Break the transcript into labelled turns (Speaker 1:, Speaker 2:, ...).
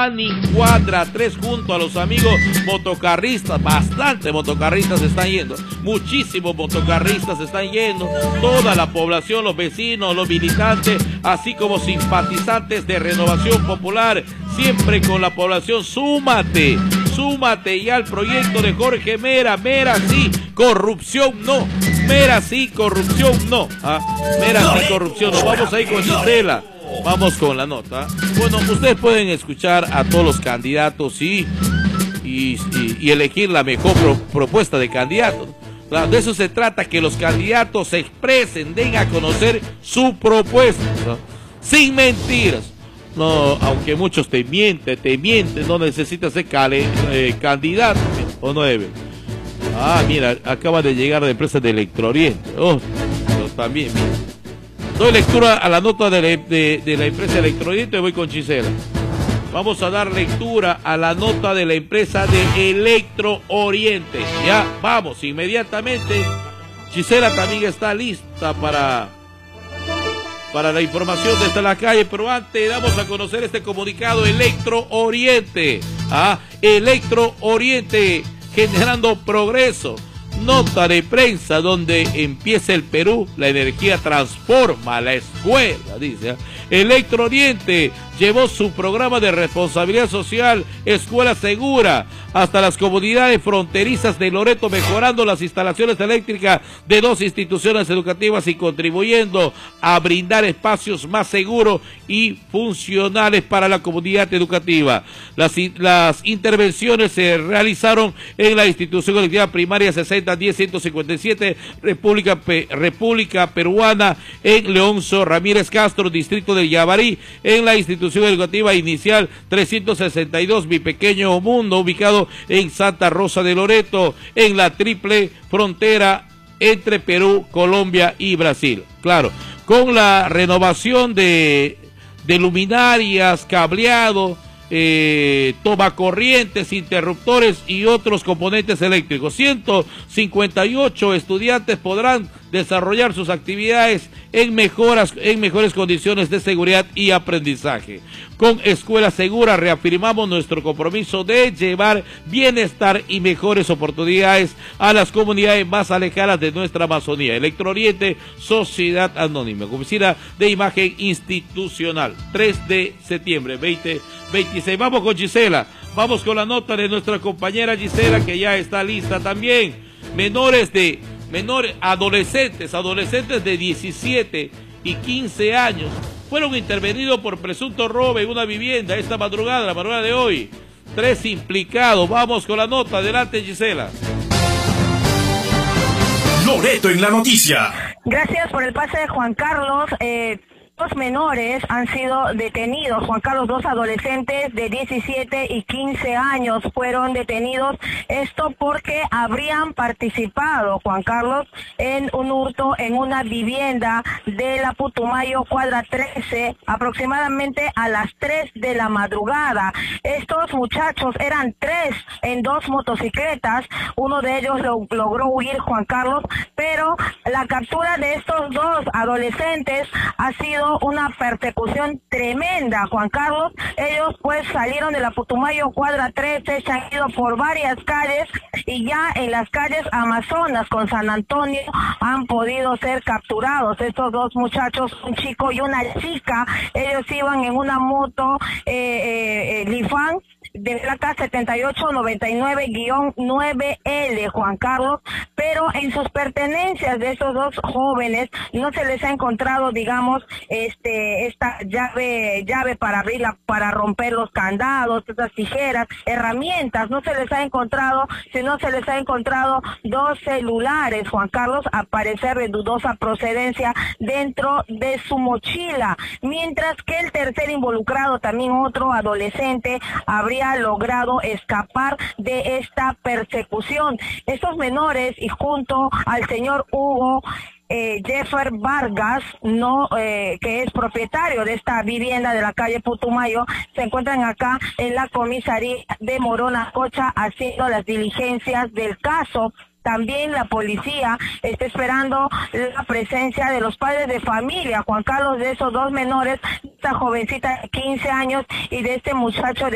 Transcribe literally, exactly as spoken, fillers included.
Speaker 1: Ani Cuadra tres junto a los amigos motocarristas, bastante motocarristas se están yendo, muchísimos motocarristas se están yendo, toda la población, los vecinos, los militantes, así como simpatizantes de Renovación Popular, siempre con la población. Súmate, súmate ya al proyecto de Jorge Mera. Mera sí, corrupción no, Mera sí, corrupción no, ¿ah? Mera sí, corrupción no. Vamos ahí con Gisela. Vamos con la nota. Bueno, ustedes pueden escuchar a todos los candidatos y, y, y, y elegir la mejor pro, propuesta de candidato. Claro, de eso se trata, que los candidatos se expresen, den a conocer su propuesta, ¿no? Sin mentiras. No, aunque muchos te mienten, te mienten, no necesitas ser cale, eh, candidato, ¿o no, Ever? Ah, mira, acaba de llegar la empresa de Electrooriente. Oh, pero también, mira. Doy lectura a la nota de la, de, de la empresa Electrooriente y voy con Gisela. Vamos a dar lectura a la nota de la empresa de Electrooriente. Ya, vamos, inmediatamente. Gisela también está lista para, para la información desde la calle, pero antes damos a conocer este comunicado. Electrooriente, ah, Electrooriente, generando progreso. Nota de prensa: donde empieza el Perú, la energía transforma la escuela, dice. Electrooriente llevó su programa de responsabilidad social Escuela Segura hasta las comunidades fronterizas de Loreto, mejorando las instalaciones eléctricas de dos instituciones educativas y contribuyendo a brindar espacios más seguros y funcionales para la comunidad educativa. Las, las intervenciones se realizaron en la institución colectiva primaria sesenta diez ciento cincuenta y siete, República, Pe República Peruana, en Leoncio Ramírez Castro, distrito de Yavarí, en la institución educativa inicial trescientos sesenta y dos, Mi Pequeño Mundo, ubicado en Santa Rosa de Loreto, en la triple frontera entre Perú, Colombia y Brasil. Claro, con la renovación de, de luminarias, cableado, Eh, tomacorrientes, interruptores y otros componentes eléctricos. ciento cincuenta y ocho estudiantes podrán desarrollar sus actividades en, mejoras, en mejores condiciones de seguridad y aprendizaje. Con Escuela Segura reafirmamos nuestro compromiso de llevar bienestar y mejores oportunidades a las comunidades más alejadas de nuestra Amazonía. Electrooriente, Sociedad Anónima, Oficina de Imagen Institucional, tres de septiembre veinte veintiséis. Vamos con Gisela, vamos con la nota de nuestra compañera Gisela, que ya está lista también. Menores de, menores, adolescentes, adolescentes de diecisiete y quince años fueron intervenidos por presunto robo en una vivienda esta madrugada, la madrugada de hoy. Tres implicados. Vamos con la nota, adelante Gisela.
Speaker 2: Loreto en la noticia.
Speaker 3: Gracias por el pase de Juan Carlos. Eh... Dos menores han sido detenidos, Juan Carlos, dos adolescentes de diecisiete y quince años fueron detenidos, esto porque habrían participado, Juan Carlos, en un hurto en una vivienda de la Putumayo, cuadra trece, aproximadamente a las tres de la madrugada. Estos muchachos eran tres en dos motocicletas, uno de ellos lo, logró huir, Juan Carlos, pero la captura de estos dos adolescentes ha sido una persecución tremenda, Juan Carlos. Ellos pues salieron de la Putumayo cuadra trece, se han ido por varias calles y ya en las calles Amazonas con San Antonio han podido ser capturados. Estos dos muchachos, un chico y una chica, ellos iban en una moto eh, eh, eh, Lifan de placa setenta y ocho noventa y nueve guión nueve L, Juan Carlos, pero en sus pertenencias de estos dos jóvenes no se les ha encontrado, digamos, este esta llave llave para abrir la, para romper los candados, estas tijeras, herramientas, no se les ha encontrado, sino se les ha encontrado dos celulares, Juan Carlos, a parecer de dudosa procedencia, dentro de su mochila, mientras que el tercer involucrado, también otro adolescente, habría logrado escapar de esta persecución. Estos menores, y junto al señor Hugo Eh, Jeffer Vargas, no eh, que es propietario de esta vivienda de la calle Putumayo, se encuentran acá en la comisaría de Moronacocha haciendo las diligencias del caso. También la policía está esperando la presencia de los padres de familia, Juan Carlos, de esos dos menores, esta jovencita de quince años y de este muchacho de